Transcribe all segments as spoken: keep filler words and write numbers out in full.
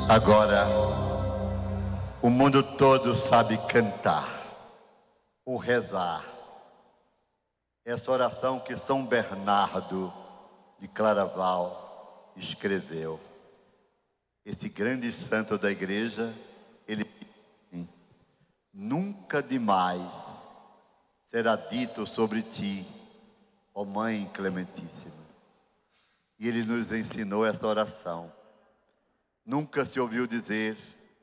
Agora, o mundo todo sabe cantar, ou rezar. Essa oração que São Bernardo de Claraval escreveu. Esse grande santo da igreja, ele diz: nunca demais será dito sobre ti, ó Mãe Clementíssima. E ele nos ensinou essa oração. Nunca se ouviu dizer,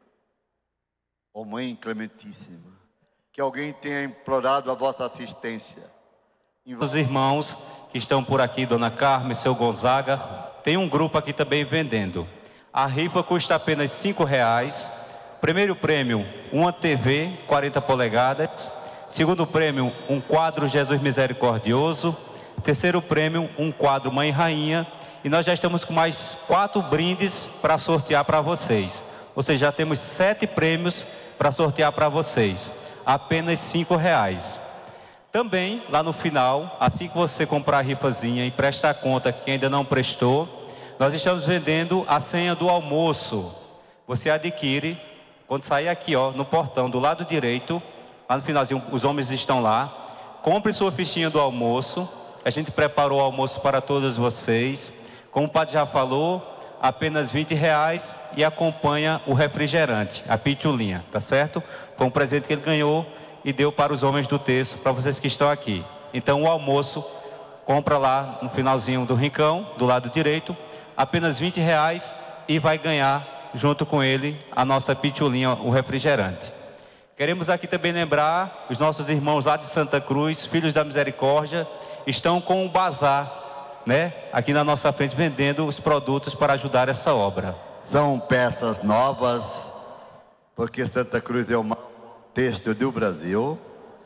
ó Mãe Clementíssima, que alguém tenha implorado a vossa assistência. Os irmãos que estão por aqui, Dona Carmen, seu Gonzaga, tem um grupo aqui também vendendo. A rifa custa apenas cinco reais. Primeiro prêmio, uma T V quarenta polegadas. Segundo prêmio, um quadro Jesus Misericordioso. Terceiro prêmio, um quadro Mãe Rainha. E nós já estamos com mais quatro brindes para sortear para vocês. Ou seja, já temos sete prêmios para sortear para vocês. Apenas cinco reais. Também, lá no final, assim que você comprar a rifazinha e prestar conta que ainda não prestou, nós estamos vendendo a senha do almoço. Você adquire, quando sair aqui, ó, no portão do lado direito, lá no finalzinho, os homens estão lá. Compre sua fichinha do almoço. A gente preparou o almoço para todos vocês. Como o padre já falou, apenas vinte reais e acompanha o refrigerante, a pitulinha, tá certo? Foi um presente que ele ganhou e deu para os homens do terço, para vocês que estão aqui. Então o almoço, compra lá no finalzinho do rincão, do lado direito, apenas vinte reais e vai ganhar junto com ele a nossa pitulinha, o refrigerante. Queremos aqui também lembrar, os nossos irmãos lá de Santa Cruz, Filhos da Misericórdia, estão com um bazar, né, aqui na nossa frente, vendendo os produtos para ajudar essa obra. São peças novas, porque Santa Cruz é o maior têxtil do Brasil,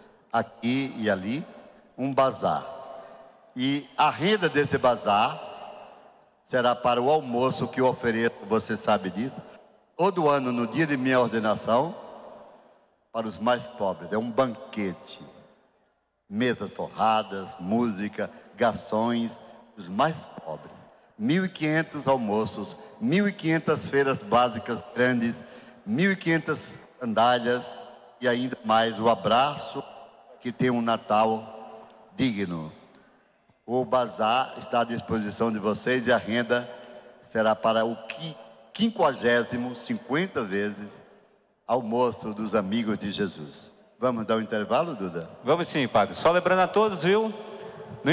aqui e ali, um bazar. E a renda desse bazar será para o almoço que eu ofereço, você sabe disso, todo ano no dia de minha ordenação, para os mais pobres. É um banquete, mesas forradas, música, garçons, os mais pobres. mil e quinhentos almoços, mil e quinhentas feiras básicas grandes, mil e quinhentas sandálias e ainda mais o abraço que tem um Natal digno. O bazar está à disposição de vocês e a renda será para o quinquagésimo, cinquenta vezes, almoço dos amigos de Jesus. Vamos dar um intervalo, Duda? Vamos sim, padre. Só lembrando a todos, viu?